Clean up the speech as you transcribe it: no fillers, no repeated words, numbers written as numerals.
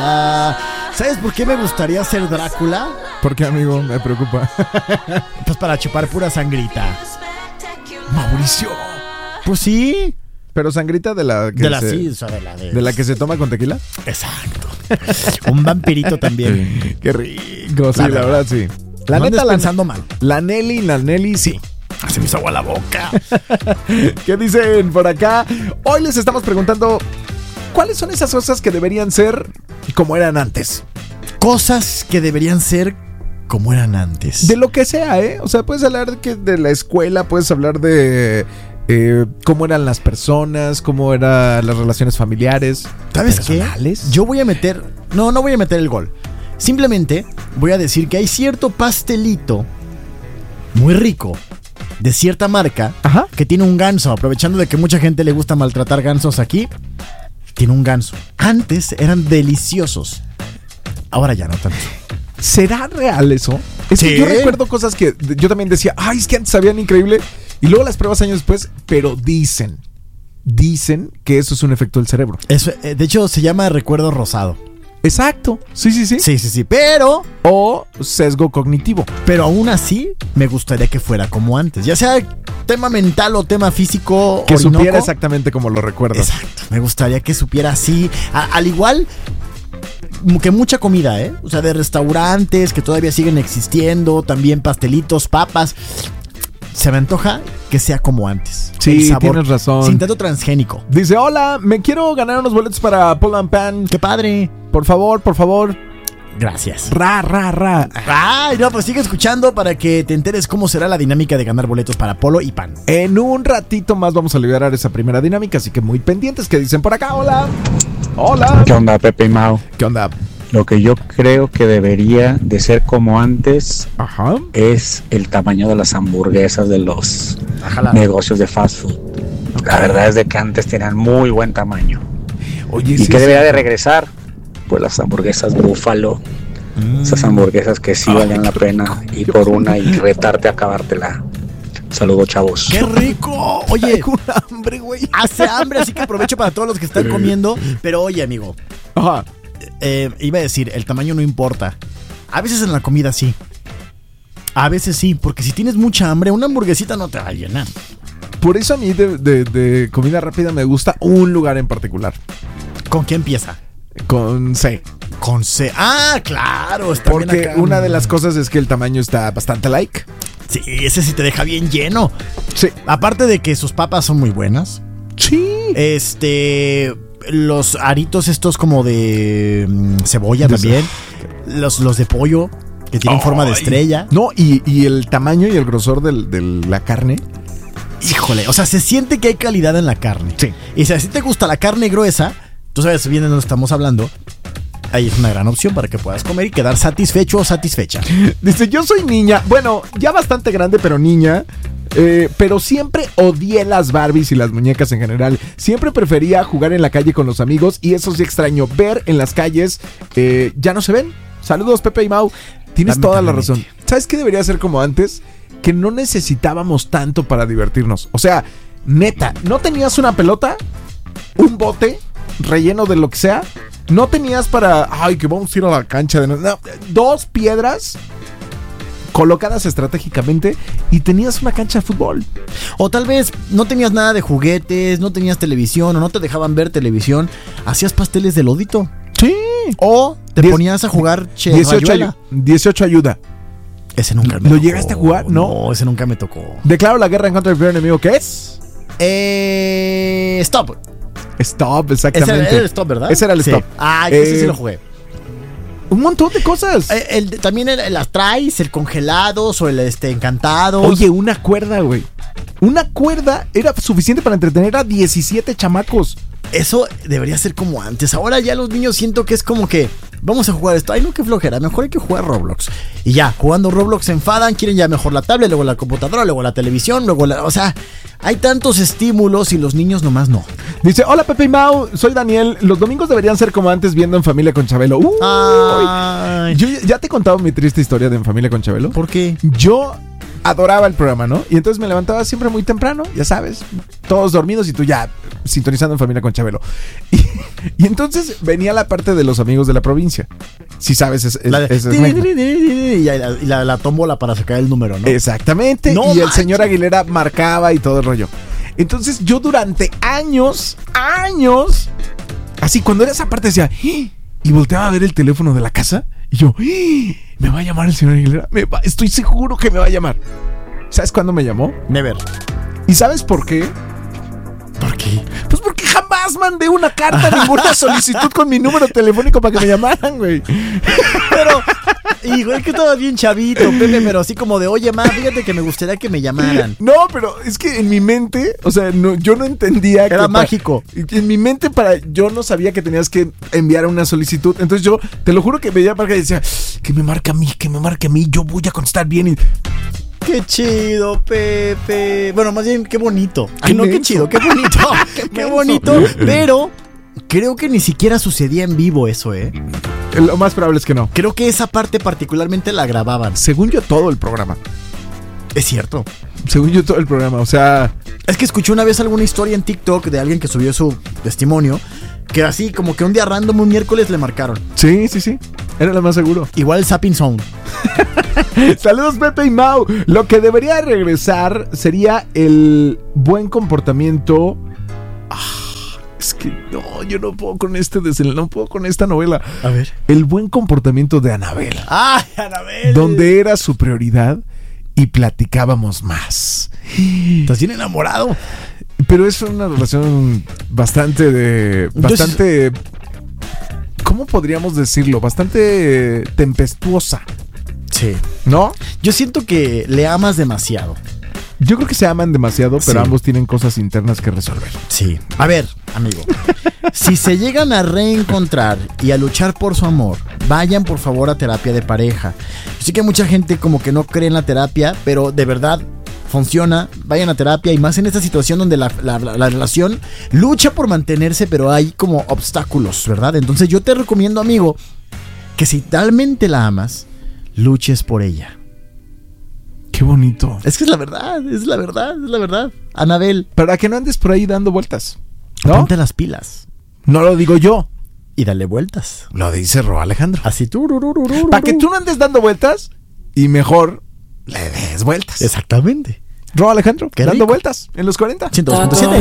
¿Sabes por qué me gustaría ser Drácula? ¿Por qué, amigo? Me preocupa. Pues para chupar pura sangrita. Mauricio. Pues sí. Pero sangrita de la que de la que se toma con tequila. Exacto. Un vampirito también. Qué rico, sí, la verdad sí. La no neta, pensando mal. La Nelly, sí. Se me hizo agua la boca. ¿Qué dicen por acá? Hoy les estamos preguntando ¿cuáles son esas cosas que deberían ser como eran antes? Cosas que deberían ser como eran antes. De lo que sea, ¿eh? O sea, puedes hablar de la escuela, puedes hablar de cómo eran las personas, cómo eran las relaciones familiares. ¿Sabes qué? Yo voy a meter... No voy a meter el gol. Simplemente voy a decir que hay cierto pastelito muy rico de cierta marca. Ajá. Que tiene un ganso. Aprovechando de que mucha gente le gusta maltratar gansos aquí, tiene un ganso. Antes eran deliciosos. Ahora ya no tanto. ¿Será real eso? Es ¿Sí? Que yo recuerdo cosas que yo también decía, ay, es que antes sabían increíble. Y luego las pruebas años después, pero dicen que eso es un efecto del cerebro. Eso, de hecho, se llama recuerdo rosado. Exacto. Sí. Sí. Pero... O sesgo cognitivo. Pero aún así, me gustaría que fuera como antes. Ya sea tema mental o tema físico. Que supiera exactamente como lo recuerdo. Exacto. Me gustaría que supiera así. Al igual que mucha comida, ¿eh? O sea, de restaurantes que todavía siguen existiendo. También pastelitos, papas. Se me antoja que sea como antes. Sí, tienes razón. Sin tanto transgénico. Dice, hola, me quiero ganar unos boletos para Polo and Pan. ¡Qué padre! Por favor. Gracias. Ra. Ay, no, pues sigue escuchando para que te enteres cómo será la dinámica de ganar boletos para Polo y Pan. En un ratito más vamos a liberar esa primera dinámica, así que muy pendientes. ¿Qué dicen por acá? Hola. ¿Qué onda, Pepe y Mau? ¿Qué onda? Lo que yo creo que debería de ser como antes es el tamaño de las hamburguesas de los negocios de fast food. Okay. La verdad es de que antes tenían muy buen tamaño. Oye, ¿y qué debería de regresar? Pues las hamburguesas búfalo. Esas hamburguesas que sí valían la pena ir por una y retarte a acabártela. Saludos, chavos. ¡Qué rico! Oye, con hambre, güey. Hace hambre, así que aprovecho para todos los que están comiendo. Pero oye, amigo. Ajá. Iba a decir, el tamaño no importa. A veces en la comida sí. A veces sí, porque si tienes mucha hambre, una hamburguesita no te va a llenar. Por eso a mí de comida rápida me gusta un lugar en particular. ¿Con qué empieza? Con C. Con C. Ah, claro. Está porque bien acá. Una de las cosas es que el tamaño está bastante like. Sí, ese sí te deja bien lleno. Sí. Aparte de que sus papas son muy buenas. Sí. Los aritos estos como de cebolla también. Los de pollo que tienen forma de estrella. No, y el tamaño y el grosor de la carne. Híjole, o sea, se siente que hay calidad en la carne. Sí. Y si a ti te gusta la carne gruesa, tú sabes bien de dónde estamos hablando. Ahí es una gran opción para que puedas comer y quedar satisfecho o satisfecha. Dice, yo soy niña. Bueno, ya bastante grande, pero niña. Pero siempre odié las Barbies y las muñecas en general. Siempre prefería jugar en la calle con los amigos. Y eso sí extraño, ver en las calles. Ya no se ven. Saludos, Pepe y Mau. Tienes toda la razón. ¿Sabes qué debería ser como antes? Que no necesitábamos tanto para divertirnos. O sea, neta, ¿no tenías una pelota? ¿Un bote relleno de lo que sea? ¿No tenías para... ay, que vamos a ir a la cancha de... no, 2 piedras colocadas estratégicamente y tenías una cancha de fútbol. O tal vez no tenías nada de juguetes, no tenías televisión o no te dejaban ver televisión. Hacías pasteles de lodito. Sí. O te ponías a jugar 18 ayuda. Ese nunca me tocó. ¿Lo llegaste a jugar? No, ese nunca me tocó. Declaro la guerra en contra del peor enemigo. ¿Qué es? Stop. Stop, exactamente. Ese era el stop, ¿verdad? Ese era el stop. Ah, ese sí lo jugué. Un montón de cosas. También las traes, el congelados o el encantados. Oye, una cuerda, güey. Una cuerda era suficiente para entretener a 17 chamacos. Eso debería ser como antes. Ahora ya los niños siento que es como que vamos a jugar esto. Ay, no, qué flojera. Mejor hay que jugar Roblox. Y ya, jugando Roblox se enfadan, quieren ya mejor la tablet, luego la computadora, luego la televisión, luego la... O sea, hay tantos estímulos y los niños nomás no. Dice, hola Pepe y Mau, soy Daniel. Los domingos deberían ser como antes viendo En Familia con Chabelo. Ay. Yo ya te he contado mi triste historia de En Familia con Chabelo. ¿Por qué? Yo adoraba el programa, ¿no? Y entonces me levantaba siempre muy temprano, ya sabes, todos dormidos y tú ya sintonizando En Familia con Chabelo. Y entonces venía la parte de los amigos de la provincia. Si sabes, y la tómbola para sacar el número, ¿no? Exactamente. No y manches. el señor Aguilera marcaba y todo el rollo. Entonces yo durante años, así cuando era esa parte decía, y volteaba a ver el teléfono de la casa y yo, me va a llamar el señor Aguilera, estoy seguro que me va a llamar. ¿Sabes cuándo me llamó? Never. ¿Y sabes por qué? ¿Por qué? Pues porque jamás mandé una carta, ninguna solicitud con mi número telefónico para que me llamaran, güey. Pero, y güey, que estaba bien chavito, Pepe, pero así como de, oye, ma, fíjate que me gustaría que me llamaran. No, pero es que en mi mente, o sea, yo no entendía que era mágico. En mi mente yo no sabía que tenías que enviar una solicitud. Entonces yo, te lo juro que veía para que decía, que me marque a mí, yo voy a contestar bien y... Qué chido, Pepe. Bueno, más bien, qué bonito. Qué no, qué menso. chido, qué bonito. Qué bonito. Pero creo que ni siquiera sucedía en vivo eso, ¿eh? Lo más probable es que no. Creo que esa parte particularmente la grababan. Según yo, todo el programa. Es cierto. Según yo, todo el programa. O sea... Es que escuché una vez alguna historia en TikTok de alguien que subió su testimonio, que así como que un día random, un miércoles le marcaron. Sí. Era lo más seguro. Igual el Zapping Zone. Saludos, Pepe y Mau. Lo que debería regresar sería el buen comportamiento. Es que no, yo no puedo con no puedo con esta novela. A ver. El buen comportamiento de Anabel. ¡Ay, Anabel! Donde era su prioridad y platicábamos más. ¿Estás bien enamorado? Pero es una relación bastante ¿cómo podríamos decirlo? Bastante tempestuosa. Sí. ¿No? Yo siento que le amas demasiado. Yo creo que se aman demasiado, pero Sí. ambos tienen cosas internas que resolver. Sí. A ver, amigo. Si se llegan a reencontrar y a luchar por su amor, vayan por favor a terapia de pareja. Yo sé que mucha gente como que no cree en la terapia, pero de verdad funciona. Vayan a terapia y más en esta situación donde la relación lucha por mantenerse, pero hay como obstáculos, ¿verdad? Entonces yo te recomiendo, amigo, que si realmente la amas, luches por ella. Qué bonito. Es que es la verdad. Anabel, Para que no andes por ahí dando vueltas, ¿no? ponte las pilas No lo digo yo, y dale vueltas. lo dice Ro Alejandro. Así Para que tú no andes dando vueltas y mejor le des vueltas. Exactamente. Ro Alejandro, Qué dando rico. vueltas en los 40. 102.7.